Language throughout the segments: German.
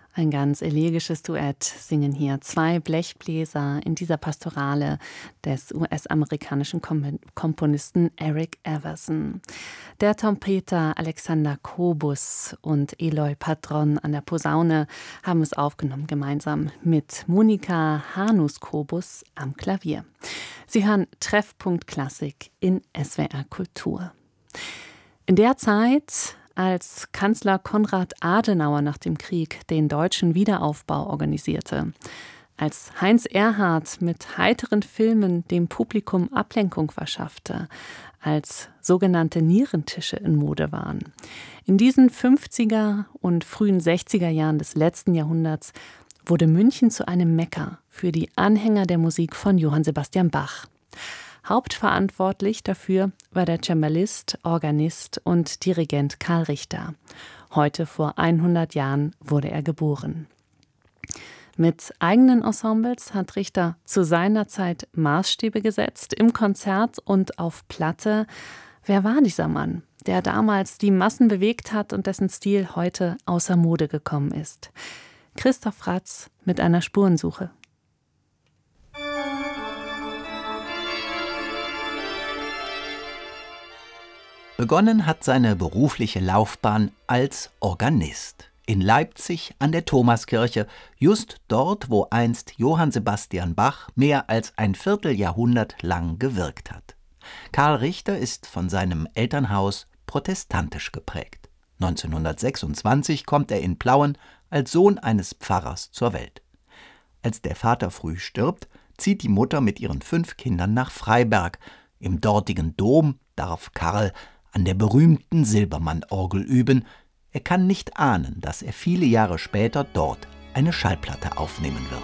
Ein ganz elegisches Duett singen hier zwei Blechbläser in dieser Pastorale des US-amerikanischen Komponisten Eric Everson. Der Trompeter Alexander Kobus und Eloy Patron an der Posaune haben es aufgenommen, gemeinsam mit Monika Hanus-Kobus am Klavier. Sie hören Treffpunkt Klassik in SWR Kultur. In der Zeit, als Kanzler Konrad Adenauer nach dem Krieg den deutschen Wiederaufbau organisierte, als Heinz Erhardt mit heiteren Filmen dem Publikum Ablenkung verschaffte, als sogenannte Nierentische in Mode waren. In diesen 50er und frühen 60er Jahren des letzten Jahrhunderts wurde München zu einem Mekka für die Anhänger der Musik von Johann Sebastian Bach. Hauptverantwortlich dafür war der Cembalist, Organist und Dirigent Karl Richter. Heute vor 100 Jahren wurde er geboren. Mit eigenen Ensembles hat Richter zu seiner Zeit Maßstäbe gesetzt, im Konzert und auf Platte. Wer war dieser Mann, der damals die Massen bewegt hat und dessen Stil heute außer Mode gekommen ist? Christoph Ratz mit einer Spurensuche. Begonnen hat seine berufliche Laufbahn als Organist in Leipzig an der Thomaskirche, just dort, wo einst Johann Sebastian Bach mehr als ein Vierteljahrhundert lang gewirkt hat. Karl Richter ist von seinem Elternhaus protestantisch geprägt. 1926 kommt er in Plauen als Sohn eines Pfarrers zur Welt. Als der Vater früh stirbt, zieht die Mutter mit ihren 5 Kindern nach Freiberg. Im dortigen Dom darf Karl an der berühmten Silbermann-Orgel üben. Er kann nicht ahnen, dass er viele Jahre später dort eine Schallplatte aufnehmen wird.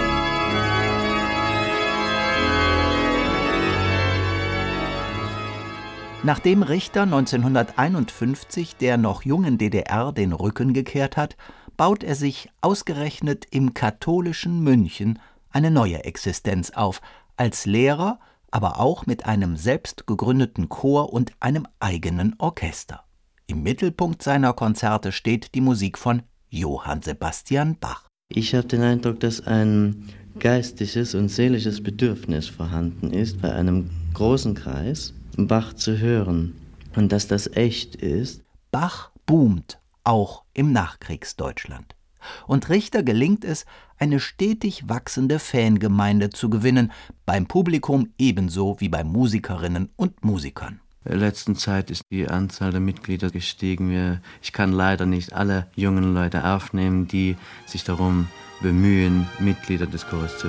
Nachdem Richter 1951 der noch jungen DDR den Rücken gekehrt hat, baut er sich ausgerechnet im katholischen München eine neue Existenz auf, als Lehrer, aber auch mit einem selbst gegründeten Chor und einem eigenen Orchester. Im Mittelpunkt seiner Konzerte steht die Musik von Johann Sebastian Bach. Ich habe den Eindruck, dass ein geistliches und seelisches Bedürfnis vorhanden ist, bei einem großen Kreis Bach zu hören und dass das echt ist. Bach boomt, auch im Nachkriegsdeutschland. Und Richter gelingt es, eine stetig wachsende Fangemeinde zu gewinnen, beim Publikum ebenso wie bei Musikerinnen und Musikern. In der letzten Zeit ist die Anzahl der Mitglieder gestiegen. Ich kann leider nicht alle jungen Leute aufnehmen, die sich darum bemühen, Mitglieder des Chores zu